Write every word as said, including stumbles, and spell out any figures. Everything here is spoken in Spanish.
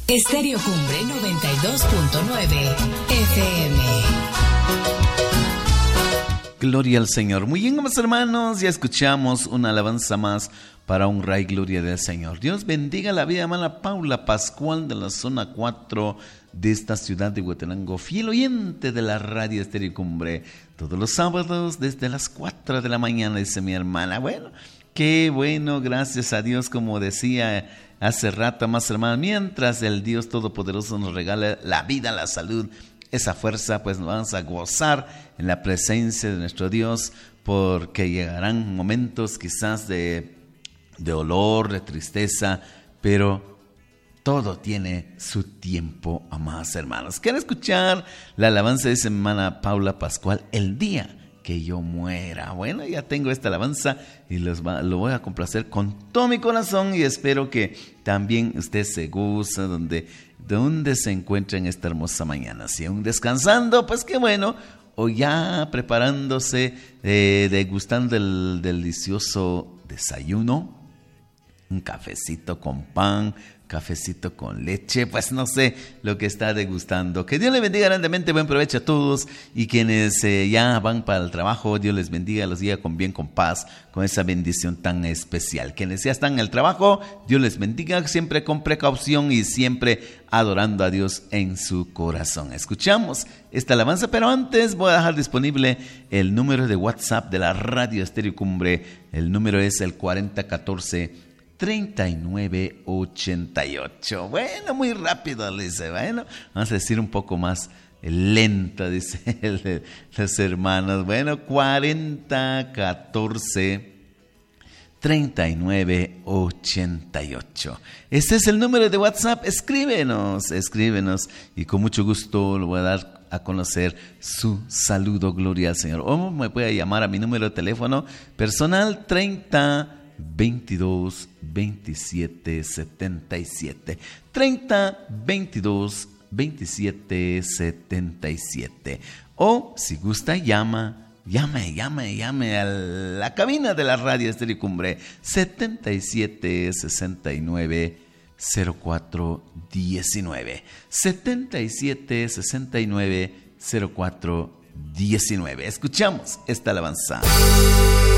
Estéreo Cumbre noventa y dos punto nueve F M. Gloria al Señor. Muy bien, mis hermanos, ya escuchamos una alabanza más para honrar y gloria del Señor. Dios bendiga la vida de hermana Paula Pascual de la zona cuatro de esta ciudad de Huetenango, fiel oyente de la radio Estéreo Cumbre, todos los sábados desde las cuatro de la mañana, dice mi hermana. Bueno, qué bueno, gracias a Dios, como decía hace rato, más hermanos, mientras el Dios Todopoderoso nos regala la vida, la salud, esa fuerza, pues nos vamos a gozar en la presencia de nuestro Dios, porque llegarán momentos quizás de, de dolor, de tristeza, pero todo tiene su tiempo, amados hermanos. Quiero escuchar la alabanza de esa hermana Paula Pascual, El día que yo muera. Bueno, ya tengo esta alabanza y los va, lo voy a complacer con todo mi corazón, y espero que también usted se goza donde, donde se encuentra en esta hermosa mañana. Si aún descansando, pues qué bueno, o ya preparándose, eh, degustando el delicioso desayuno, un cafecito con pan, cafecito con leche, pues no sé lo que está degustando. Que Dios le bendiga grandemente, buen provecho a todos, y quienes eh, ya van para el trabajo, Dios les bendiga, los guíe con bien, con paz, con esa bendición tan especial. Quienes ya están en el trabajo, Dios les bendiga, siempre con precaución y siempre adorando a Dios en su corazón. Escuchamos esta alabanza, pero antes voy a dejar disponible el número de WhatsApp de la radio Estéreo Cumbre. El número es el cuarenta catorce treinta y nueve ochenta y ocho. Bueno, muy rápido, dice. Bueno, vamos a decir un poco más lento, dice los hermanos. Bueno, cuarenta catorce treinta y nueve ochenta y ocho. Este es el número de WhatsApp. Escríbenos, escríbenos, y con mucho gusto le voy a dar a conocer su saludo, gloria al Señor. O me puede llamar a mi número de teléfono personal treinta veintidós veintisiete setenta y siete, treinta veintidós veintisiete setenta y siete. O si gusta, llama Llame, llame, llame a la cabina de la radio Estéreo Cumbre, setenta y siete sesenta y nueve cero cuatro diecinueve, setenta y siete sesenta y nueve cero cuatro diecinueve. Escuchamos esta alabanza.